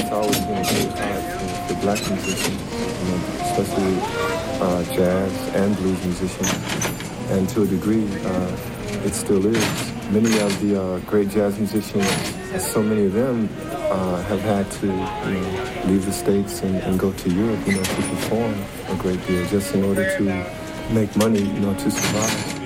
it's always been a great art for black musicians, especially jazz and blues musicians. And to a degree, it still is. Many of the great jazz musicians, so many of them have had to leave the States and go to Europe, to perform a great deal just in order to make money, to survive.